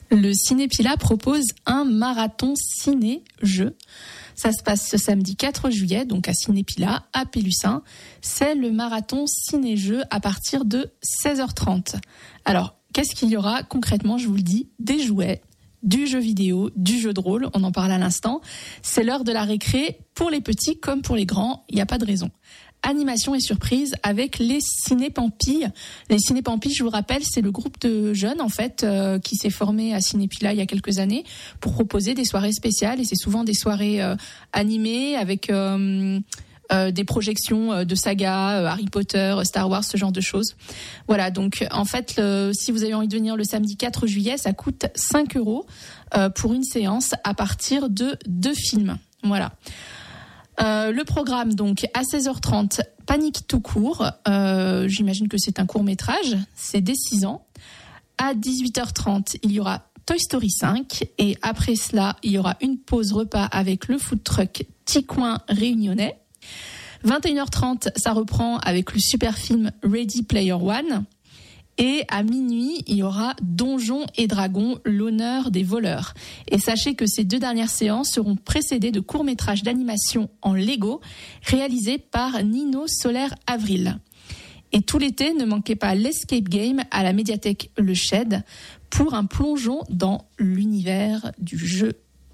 Le Cinépila propose un marathon ciné-jeu. Ça se passe ce samedi 4 juillet, donc à Cinépila, à Pélussin. C'est le marathon ciné-jeu à partir de 16h30. Alors, qu'est-ce qu'il y aura concrètement? Je vous le dis, des jouets, du jeu vidéo, du jeu de rôle, on en parle à l'instant. C'est l'heure de la récré pour les petits comme pour les grands, il n'y a pas de raison. Animation et surprise avec les Cinépampilles. Les Cinépampilles, je vous rappelle, c'est le groupe de jeunes en fait qui s'est formé à Cinépila il y a quelques années pour proposer des soirées spéciales, et c'est souvent des soirées animées avec des projections de sagas, Harry Potter, Star Wars, ce genre de choses. Voilà, donc en fait, si vous avez envie de venir le samedi 4 juillet, ça coûte 5 € pour une séance à partir de 2 films. Voilà. Le programme, donc, à 16h30, Panique tout court. J'imagine que c'est un court-métrage. C'est dès 6 ans. À 18h30, il y aura Toy Story 5. Et après cela, il y aura une pause repas avec le food truck Ticoin réunionnais. 21h30, ça reprend avec le super film Ready Player One. Et à minuit, il y aura Donjons et Dragons, l'honneur des voleurs. Et sachez que ces 2 dernières séances seront précédées de courts-métrages d'animation en Lego réalisés par Nino Soler Avril. Et tout l'été, ne manquez pas l'Escape Game à la médiathèque Le Shed pour un plongeon dans l'univers du jeu.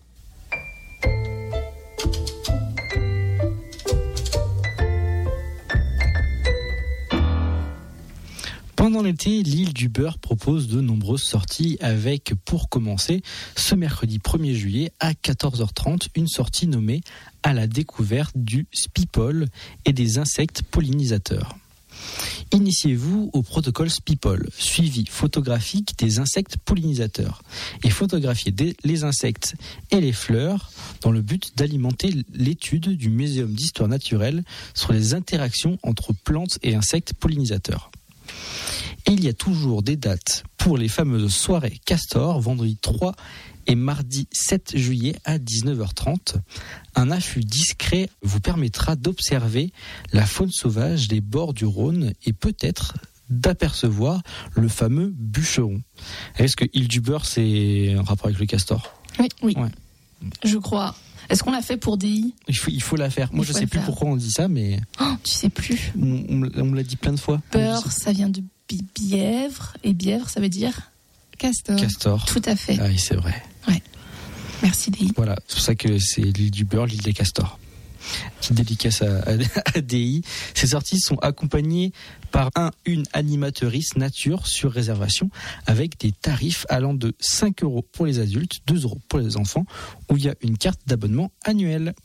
Pendant l'été, l'île du Beurre propose de nombreuses sorties avec, pour commencer, ce mercredi 1er juillet à 14h30, une sortie nommée « À la découverte du Spipol et des insectes pollinisateurs ». Initiez-vous au protocole Spipol, suivi photographique des insectes pollinisateurs, et photographiez les insectes et les fleurs dans le but d'alimenter l'étude du Muséum d'histoire naturelle sur les interactions entre plantes et insectes pollinisateurs. Et il y a toujours des dates pour les fameuses soirées Castor, vendredi 3 et mardi 7 juillet à 19h30. Un affût discret vous permettra d'observer la faune sauvage des bords du Rhône et peut-être d'apercevoir le fameux bûcheron. Est-ce que Île du Beurre, c'est en rapport avec le castor? Oui. Ouais. Je crois. Est-ce qu'on l'a fait pour DI? Il faut la faire. Moi, je sais plus pourquoi on dit ça, mais... Oh, tu sais plus. On me l'a dit plein de fois. Beurre, ça vient de bièvre. Et bièvre, ça veut dire Castor. Castor. Tout à fait. Ah oui, c'est vrai. Ouais. Merci DI. Voilà, c'est pour ça que c'est l'île du Beurre, l'île des castors. Petite dédicace à DI. Ces sorties sont accompagnées par une animatrice nature sur réservation avec des tarifs allant de 5 € pour les adultes, 2 € pour les enfants, où il y a une carte d'abonnement annuelle.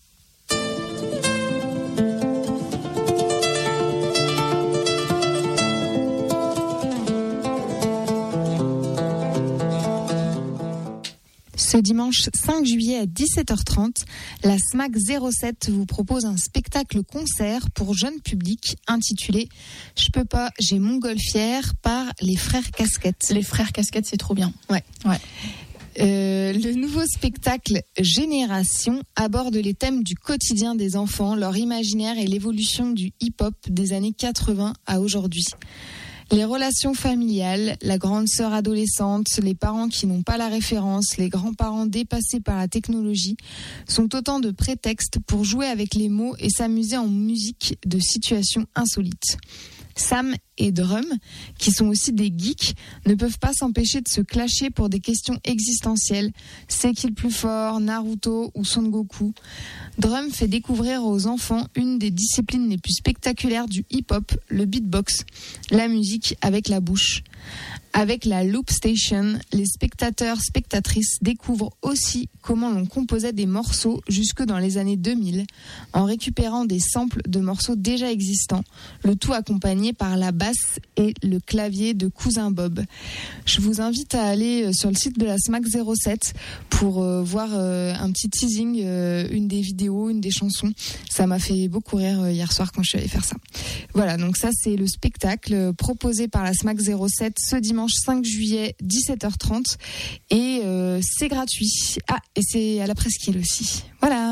Ce dimanche 5 juillet à 17h30, la SMAC 07 vous propose un spectacle-concert pour jeunes publics intitulé « Je peux pas, j'ai montgolfière » par les Frères Casquettes. Les Frères Casquettes, c'est trop bien. Ouais. Le nouveau spectacle Génération aborde les thèmes du quotidien des enfants, leur imaginaire et l'évolution du hip-hop des années 80 à aujourd'hui. Les relations familiales, la grande sœur adolescente, les parents qui n'ont pas la référence, les grands-parents dépassés par la technologie sont autant de prétextes pour jouer avec les mots et s'amuser en musique de situations insolites. Sam et Drum, qui sont aussi des geeks, ne peuvent pas s'empêcher de se clasher pour des questions existentielles. C'est qui le plus fort, Naruto ou Son Goku? Drum fait découvrir aux enfants une des disciplines les plus spectaculaires du hip-hop, le beatbox, la musique avec la bouche. Avec la Loop Station, les spectateurs-spectatrices découvrent aussi comment l'on composait des morceaux jusque dans les années 2000, en récupérant des samples de morceaux déjà existants, le tout accompagné par la basse et le clavier de Cousin Bob. Je vous invite à aller sur le site de la SMAC 07 pour voir un petit teasing, une des vidéos, une des chansons. Ça m'a fait beaucoup rire hier soir quand je suis allée faire ça. Voilà, donc ça c'est le spectacle proposé par la SMAC 07 ce dimanche 5 juillet 17h30 et c'est gratuit. Ah, et c'est à la Presqu'île aussi. Voilà.